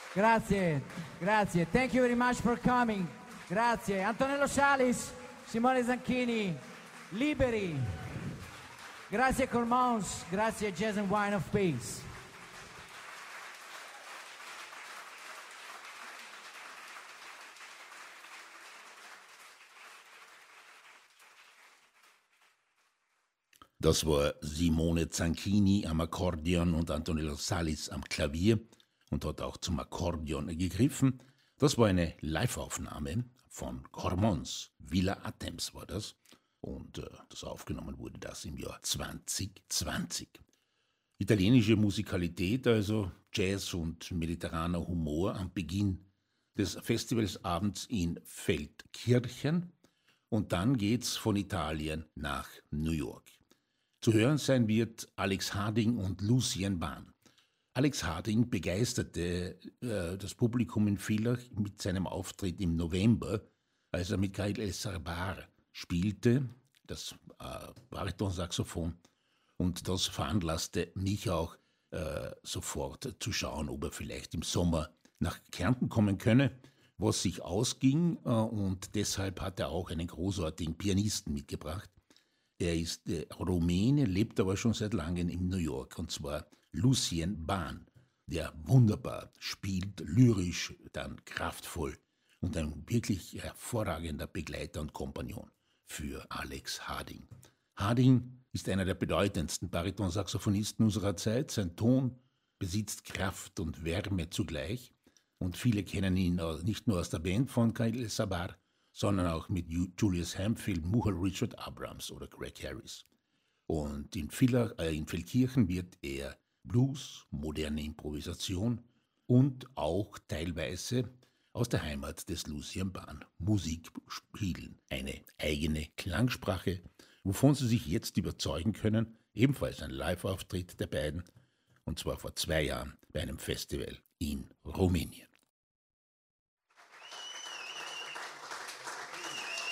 Grazie, grazie. Thank you very much for coming. Grazie. Antonello Salis, Simone Zanchini, Liberi. Grazie Cormons, grazie Jazz and Wine of Peace. Das war Simone Zanchini am Akkordeon und Antonello Salis am Klavier und hat auch zum Akkordeon gegriffen. Das war eine Live-Aufnahme von Cormons, Villa Athens war das. Und das aufgenommen wurde das im Jahr 2020. Italienische Musikalität, also Jazz und mediterraner Humor am Beginn des Festivalsabends in Feldkirchen. Und dann geht's von Italien nach New York. Zu hören sein wird Alex Harding und Lucien Ball. Alex Harding begeisterte das Publikum in Villach mit seinem Auftritt im November, als er mit Gail El-Sarbar spielte, das Baritonsaxophon, und das veranlasste mich auch sofort zu schauen, ob er vielleicht im Sommer nach Kärnten kommen könne, was sich ausging, und deshalb hat er auch einen großartigen Pianisten mitgebracht. Er ist Rumäne, lebt aber schon seit langem in New York, und zwar Lucien Ball, der wunderbar spielt, lyrisch, dann kraftvoll und ein wirklich hervorragender Begleiter und Kompagnon für Alex Harding. Harding ist einer der bedeutendsten Baritonsaxophonisten unserer Zeit. Sein Ton besitzt Kraft und Wärme zugleich, und viele kennen ihn nicht nur aus der Band von Gail El-Sarbar, sondern auch mit Julius Hemphill, Muhal Richard Abrams oder Greg Harris. Und in Feldkirchen wird er Blues, moderne Improvisation und auch teilweise aus der Heimat des Lucien Ball Musik spielen. Eine eigene Klangsprache, wovon Sie sich jetzt überzeugen können, ebenfalls ein Live-Auftritt der beiden, und zwar vor 2 Jahren bei einem Festival in Rumänien.